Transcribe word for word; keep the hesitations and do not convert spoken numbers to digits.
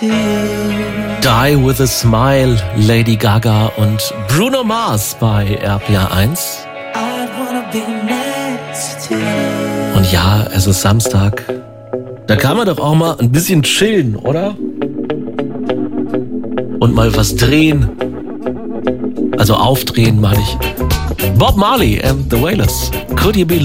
Die with a Smile, Lady Gaga und Bruno Mars bei R P R eins. Und ja, es ist Samstag. Da kann man doch auch mal ein bisschen chillen, oder? Und mal was drehen. Also aufdrehen, meine ich. Bob Marley and the Wailers. Could you be